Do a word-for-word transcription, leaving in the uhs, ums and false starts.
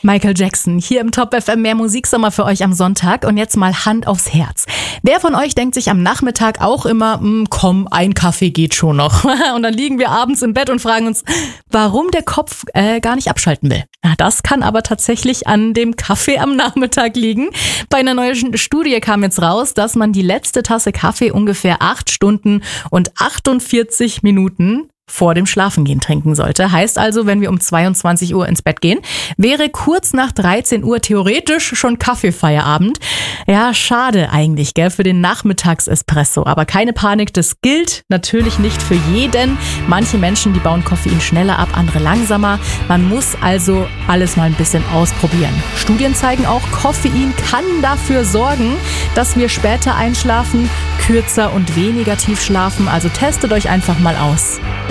Michael Jackson, hier im Top F M, mehr Musiksommer für euch am Sonntag. Und jetzt mal Hand aufs Herz. Wer von euch denkt sich am Nachmittag auch immer, komm, ein Kaffee geht schon noch. Und dann liegen wir abends im Bett und fragen uns, warum der Kopf äh, gar nicht abschalten will. Na, das kann aber tatsächlich an dem Kaffee am Nachmittag liegen. Bei einer neuen Studie kam jetzt raus, dass man die letzte Tasse Kaffee ungefähr acht Stunden und achtundvierzig Minuten vor dem Schlafengehen trinken sollte. Heißt also, wenn wir um zweiundzwanzig Uhr ins Bett gehen, wäre kurz nach dreizehn Uhr theoretisch schon Kaffeefeierabend. Ja, schade eigentlich, gell, für den Nachmittagsespresso. Aber keine Panik, das gilt natürlich nicht für jeden. Manche Menschen, die bauen Koffein schneller ab, andere langsamer. Man muss also alles mal ein bisschen ausprobieren. Studien zeigen auch, Koffein kann dafür sorgen, dass wir später einschlafen, kürzer und weniger tief schlafen. Also testet euch einfach mal aus.